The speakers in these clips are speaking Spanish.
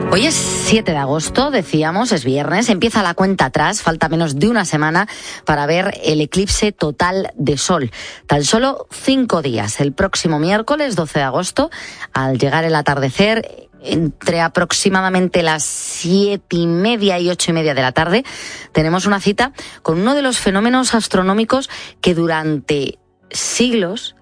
Hoy es 7 de agosto, decíamos, es viernes, empieza la cuenta atrás, falta menos de una semana para ver el eclipse total de Sol. Tan solo 5 días, el próximo miércoles 12 de agosto, al llegar el atardecer, entre aproximadamente las 7:30 y 8:30 de la tarde, tenemos una cita con uno de los fenómenos astronómicos que durante siglos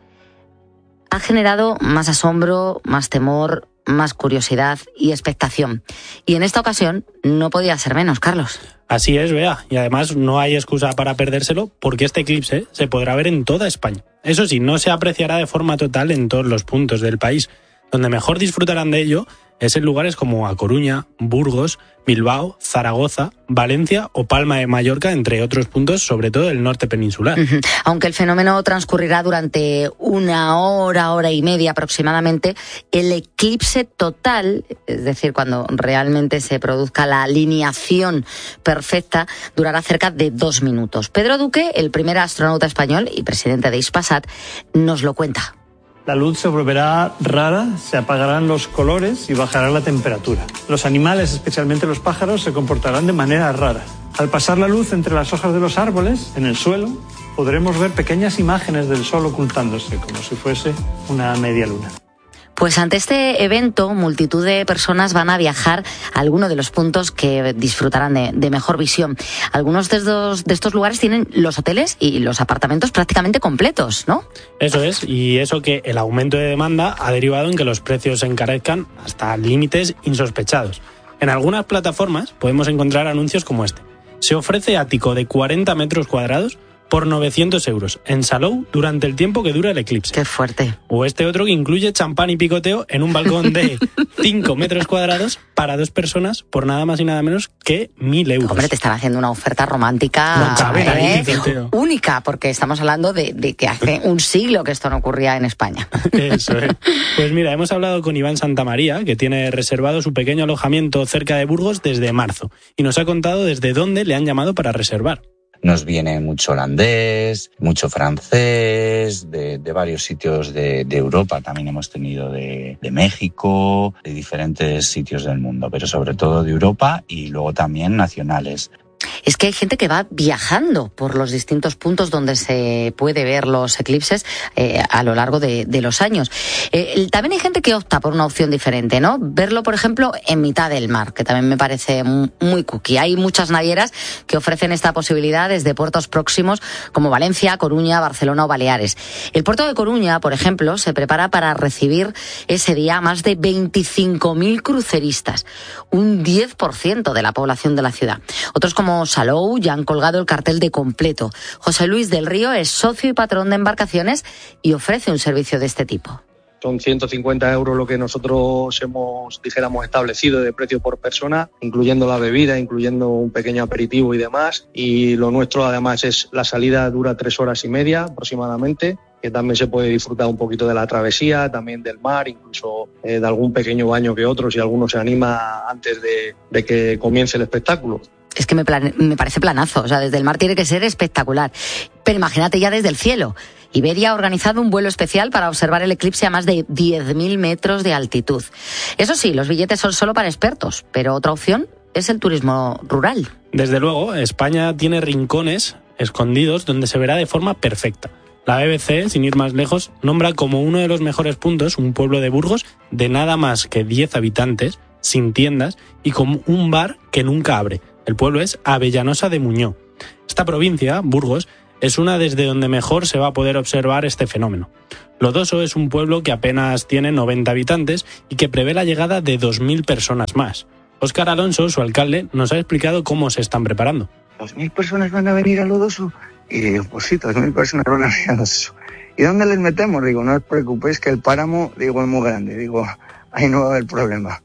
ha generado más asombro, más temor, más curiosidad y expectación. Y en esta ocasión no podía ser menos, Carlos. Así es, Bea. Y además no hay excusa para perdérselo porque este eclipse se podrá ver en toda España. Eso sí, no se apreciará de forma total en todos los puntos del país. Donde mejor disfrutarán de ello es en lugares como A Coruña, Burgos, Bilbao, Zaragoza, Valencia o Palma de Mallorca, entre otros puntos, sobre todo del norte peninsular. Aunque el fenómeno transcurrirá durante una hora y media aproximadamente, el eclipse total, es decir, cuando realmente se produzca la alineación perfecta, durará cerca de 2 minutos. Pedro Duque, el primer astronauta español y presidente de Hispasat, nos lo cuenta. La luz se volverá rara, se apagarán los colores y bajará la temperatura. Los animales, especialmente los pájaros, se comportarán de manera rara. Al pasar la luz entre las hojas de los árboles, en el suelo, podremos ver pequeñas imágenes del sol ocultándose, como si fuese una media luna. Pues ante este evento, multitud de personas van a viajar a alguno de los puntos que disfrutarán de mejor visión. Algunos de estos lugares tienen los hoteles y los apartamentos prácticamente completos, ¿no? Eso es, y eso que el aumento de demanda ha derivado en que los precios se encarezcan hasta límites insospechados. En algunas plataformas podemos encontrar anuncios como este. Se ofrece ático de 40 metros cuadrados por 900 euros en Salou durante el tiempo que dura el eclipse. ¡Qué fuerte! O este otro que incluye champán y picoteo en un balcón de 5 metros cuadrados para 2 personas por nada más y nada menos que 1.000 euros. Hombre, te están haciendo una oferta romántica única, porque estamos hablando de que hace un siglo que esto no ocurría en España. Eso es. Pues mira, hemos hablado con Iván Santamaría, que tiene reservado su pequeño alojamiento cerca de Burgos desde marzo, y nos ha contado desde dónde le han llamado para reservar. Nos viene mucho holandés, mucho francés, de varios sitios de Europa. También hemos tenido de México, de diferentes sitios del mundo, pero sobre todo de Europa y luego también nacionales. Es que hay gente que va viajando por los distintos puntos donde se puede ver los eclipses a lo largo de los años. También hay gente que opta por una opción diferente, ¿no? Verlo, por ejemplo, en mitad del mar, que también me parece muy cookie. Hay muchas navieras que ofrecen esta posibilidad desde puertos próximos como Valencia, Coruña, Barcelona o Baleares. El puerto de Coruña, por ejemplo, se prepara para recibir ese día a más de 25.000 cruceristas, un 10% de la población de la ciudad. Otros como Salou ya han colgado el cartel de completo. José Luis del Río es socio y patrón de embarcaciones y ofrece un servicio de este tipo. Son 150 euros lo que nosotros hemos, establecido de precio por persona, incluyendo la bebida, incluyendo un pequeño aperitivo y demás. Y lo nuestro además es la salida dura 3 horas y media aproximadamente, que también se puede disfrutar un poquito de la travesía, también del mar, incluso de algún pequeño baño que otro, si alguno se anima antes de que comience el espectáculo. Es que me parece planazo, o sea, desde el mar tiene que ser espectacular. Pero imagínate ya desde el cielo. Iberia ha organizado un vuelo especial para observar el eclipse a más de 10.000 metros de altitud. Eso sí, los billetes son solo para expertos, pero otra opción es el turismo rural. Desde luego, España tiene rincones escondidos donde se verá de forma perfecta. La BBC, sin ir más lejos, nombra como uno de los mejores puntos un pueblo de Burgos de nada más que 10 habitantes, sin tiendas y con un bar que nunca abre. El pueblo es Avellanosa de Muñó. Esta provincia, Burgos, es una desde donde mejor se va a poder observar este fenómeno. Lodoso es un pueblo que apenas tiene 90 habitantes y que prevé la llegada de 2.000 personas más. Óscar Alonso, su alcalde, nos ha explicado cómo se están preparando. 2.000 personas van a venir a Lodoso. Y digo, pues sí, 2.000 personas van a venir a Lodoso. ¿Y dónde les metemos? Digo, no os preocupéis que el páramo, digo, es muy grande. Digo, ahí no va a haber problema.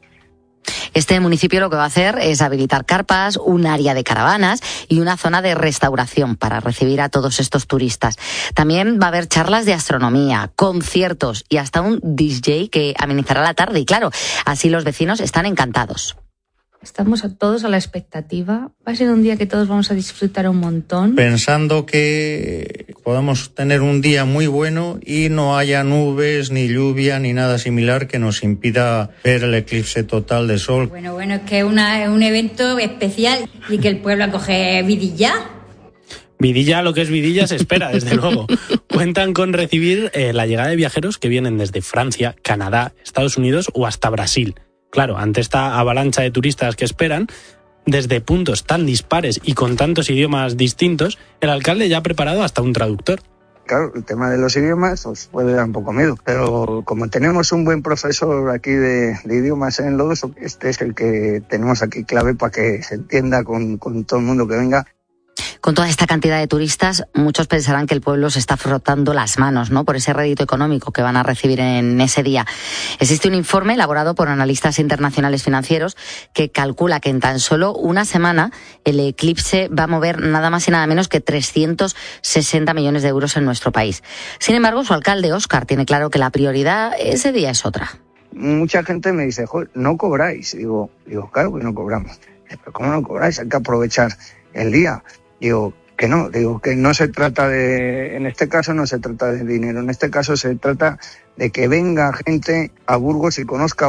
Este municipio lo que va a hacer es habilitar carpas, un área de caravanas y una zona de restauración para recibir a todos estos turistas. También va a haber charlas de astronomía, conciertos y hasta un DJ que amenizará la tarde. Y claro, así los vecinos están encantados. Estamos todos a la expectativa. Va a ser un día que todos vamos a disfrutar un montón. Pensando que podamos tener un día muy bueno y no haya nubes, ni lluvia, ni nada similar que nos impida ver el eclipse total de sol. Bueno, es que es un evento especial y que el pueblo acoge vidilla. Vidilla, lo que es vidilla se espera, desde luego. Cuentan con recibir la llegada de viajeros que vienen desde Francia, Canadá, Estados Unidos o hasta Brasil. Claro, ante esta avalancha de turistas que esperan, desde puntos tan dispares y con tantos idiomas distintos, el alcalde ya ha preparado hasta un traductor. Claro, el tema de los idiomas os puede dar un poco miedo, pero como tenemos un buen profesor aquí de idiomas en Lodosa, este es el que tenemos aquí clave para que se entienda con todo el mundo que venga. Con toda esta cantidad de turistas, muchos pensarán que el pueblo se está frotando las manos, ¿no?, por ese rédito económico que van a recibir en ese día. Existe un informe elaborado por analistas internacionales financieros que calcula que en tan solo una semana el eclipse va a mover nada más y nada menos que 360 millones de euros en nuestro país. Sin embargo, su alcalde, Óscar, tiene claro que la prioridad ese día es otra. Mucha gente me dice, joder, ¿no cobráis? Digo, claro que no cobramos. ¿Pero cómo no cobráis? Hay que aprovechar el día. Digo que no se trata en este caso no se trata de dinero, en este caso se trata de que venga gente a Burgos y conozca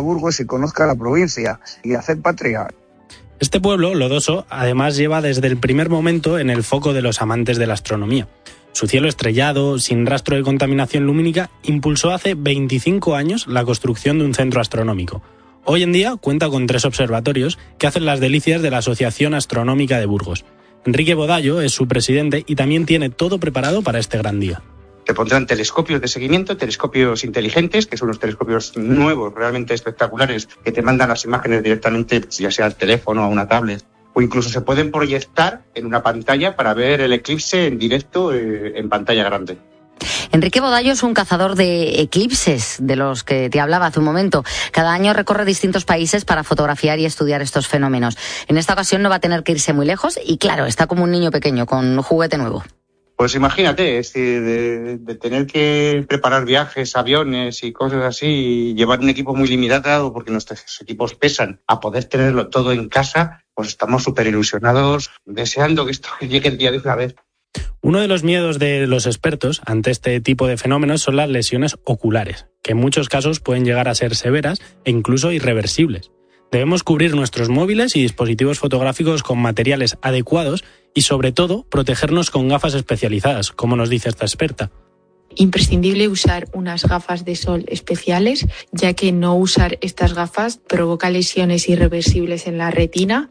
la provincia y hacer patria. Este pueblo, Lodoso, además lleva desde el primer momento en el foco de los amantes de la astronomía. Su cielo estrellado, sin rastro de contaminación lumínica, impulsó hace 25 años la construcción de un centro astronómico. Hoy en día cuenta con 3 observatorios que hacen las delicias de la Asociación Astronómica de Burgos. Enrique Bodallo es su presidente y también tiene todo preparado para este gran día. Te pondrán telescopios de seguimiento, telescopios inteligentes, que son unos telescopios nuevos, realmente espectaculares, que te mandan las imágenes directamente, ya sea al teléfono o a una tablet. O incluso se pueden proyectar en una pantalla para ver el eclipse en directo en pantalla grande. Enrique Bodallo es un cazador de eclipses, de los que te hablaba hace un momento. Cada año recorre distintos países para fotografiar y estudiar estos fenómenos. En esta ocasión no va a tener que irse muy lejos y, claro, está como un niño pequeño con un juguete nuevo. Pues imagínate, es decir, de tener que preparar viajes, aviones y cosas así, y llevar un equipo muy limitado porque nuestros equipos pesan, a poder tenerlo todo en casa, pues estamos súper ilusionados, deseando que esto llegue el día de una vez. Uno de los miedos de los expertos ante este tipo de fenómenos son las lesiones oculares, que en muchos casos pueden llegar a ser severas e incluso irreversibles. Debemos cubrir nuestros móviles y dispositivos fotográficos con materiales adecuados y, sobre todo, protegernos con gafas especializadas, como nos dice esta experta. Imprescindible usar unas gafas de sol especiales, ya que no usar estas gafas provoca lesiones irreversibles en la retina.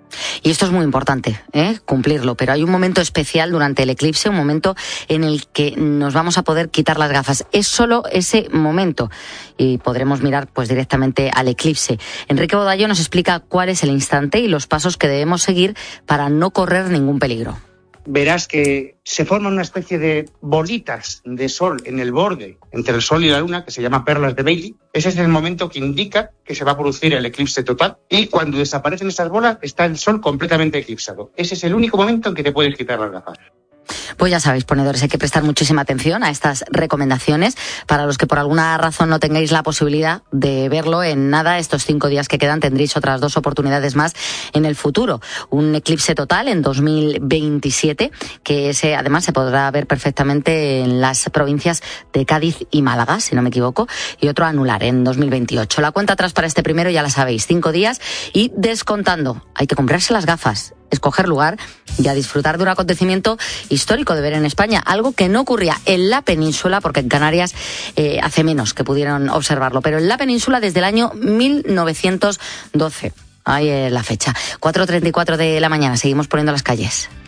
Y esto es muy importante, cumplirlo, pero hay un momento especial durante el eclipse, un momento en el que nos vamos a poder quitar las gafas. Es solo ese momento y podremos mirar pues directamente al eclipse. Enrique Bodallo nos explica cuál es el instante y los pasos que debemos seguir para no correr ningún peligro. Verás que se forman una especie de bolitas de sol en el borde entre el sol y la luna, que se llama perlas de Bailey. Ese es el momento que indica que se va a producir el eclipse total, y cuando desaparecen esas bolas está el sol completamente eclipsado. Ese es el único momento en que te puedes quitar las gafas. Pues ya sabéis, ponedores, hay que prestar muchísima atención a estas recomendaciones. Para los que por alguna razón no tengáis la posibilidad de verlo, en nada, estos 5 días que quedan, tendréis otras 2 oportunidades más en el futuro. Un eclipse total en 2027, que ese además se podrá ver perfectamente en las provincias de Cádiz y Málaga, si no me equivoco, y otro anular en 2028. La cuenta atrás para este primero ya la sabéis, 5 días y descontando. Hay que comprarse las gafas, escoger lugar y a disfrutar de un acontecimiento histórico de ver en España, algo que no ocurría en la península, porque en Canarias hace menos que pudieron observarlo, pero en la península desde el año 1912. Ahí es la fecha. 4:34 de la mañana, seguimos poniendo las calles.